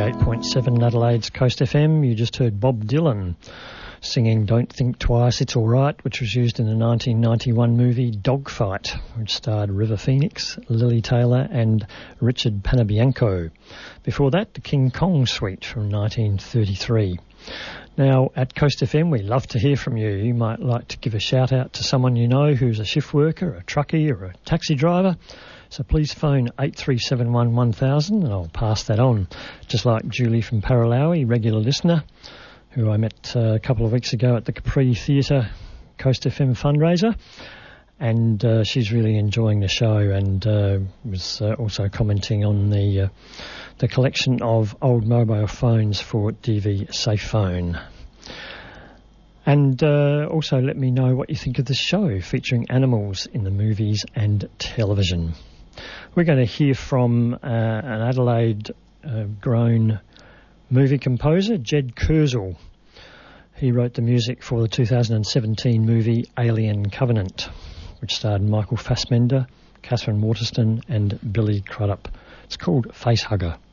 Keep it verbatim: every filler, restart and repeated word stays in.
eighty-eight point seven Adelaide's Coast F M. You just heard Bob Dylan singing Don't Think Twice, It's All Right, which was used in the nineteen ninety-one movie Dogfight, which starred River Phoenix, Lily Taylor and Richard Panabianco. Before that, the King Kong Suite from nineteen thirty-three. Now, at Coast F M, we love to hear from you. You might like to give a shout-out to someone you know who's a shift worker, a truckie or a taxi driver. So please phone eight three seven one one thousand and I'll pass that on. Just like Julie from Paralowie, regular listener, who I met uh, a couple of weeks ago at the Capri Theatre Coast F M fundraiser. And uh, she's really enjoying the show and uh, was uh, also commenting on the uh, the collection of old mobile phones for D V Safe Phone. And uh, also let me know what you think of the show featuring animals in the movies and television. We're going to hear from uh, an Adelaide-grown uh, movie composer, Jed Kurzel. He wrote the music for the two thousand seventeen movie Alien Covenant, which starred Michael Fassbender, Catherine Waterston and Billy Crudup. It's called Facehugger.